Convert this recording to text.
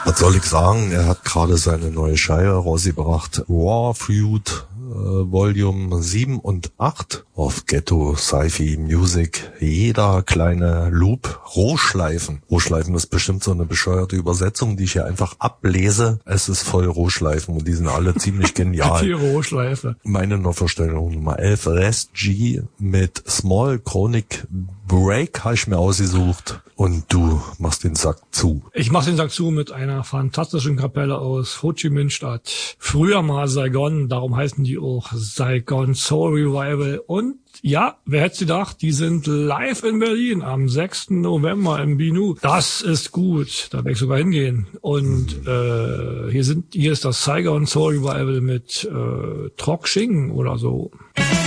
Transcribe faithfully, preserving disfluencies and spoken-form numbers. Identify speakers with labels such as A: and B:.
A: Was soll ich sagen? Er hat gerade seine neue Scheibe rausgebracht. Raw Feud äh, Volume sieben und acht auf Ghetto Sci-Fi Music. Jeder kleine Loop. Rohschleifen. Rohschleifen ist bestimmt so eine bescheuerte Übersetzung, die ich hier einfach ablese. Es ist voll Rohschleifen und die sind alle ziemlich genial.
B: Die Rohschleife.
A: Meine Neuvorstellung Nummer elf. Rest G mit Small Chronic Break habe ich mir ausgesucht. Und du machst den Sack zu.
B: Ich mach den Sack zu mit einer fantastischen Kapelle aus Ho Chi Minh Stadt. Früher mal Saigon, darum heißen die auch Saigon Soul Revival. Und ja, wer hätte gedacht, die sind live in Berlin am sechsten November im Binu. Das ist gut, da werde ich sogar hingehen. Und äh, hier sind hier ist das Saigon Soul Revival mit äh, Trok Shing oder so.